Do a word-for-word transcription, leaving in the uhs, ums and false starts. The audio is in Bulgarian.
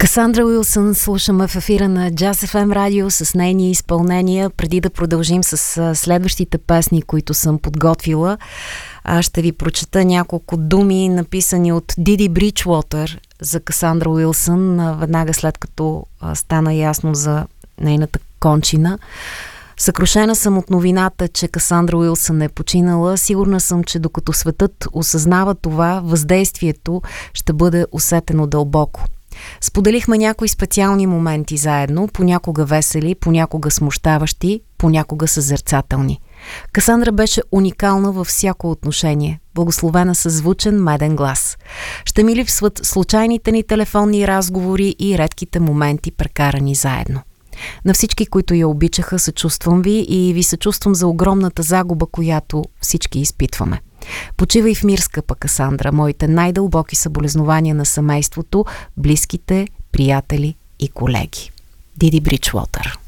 Касандра Уилсън слушаме в ефира на Jazz еф ем радио с нейни изпълнения. Преди да продължим с следващите песни, които съм подготвила, аз ще ви прочета няколко думи, написани от Диди Бриджуотър за Касандра Уилсън, веднага след като стана ясно за нейната кончина. Съкрушена съм от новината, че Касандра Уилсън е починала. Сигурна съм, че докато светът осъзнава това, въздействието ще бъде усетено дълбоко. Споделихме някои специални моменти заедно, понякога весели, понякога смущаващи, понякога съзерцателни. Касандра беше уникална във всяко отношение, благословена със звучен меден глас. Ще ми липсват случайните ни телефонни разговори и редките моменти, прекарани заедно. На всички, които я обичаха, съчувствам ви и ви съчувствам за огромната загуба, която всички изпитваме. Почивай в мир, скъпа Касандра, моите най-дълбоки съболезнования на семейството, близките, приятели и колеги. Диди Бриджуотър.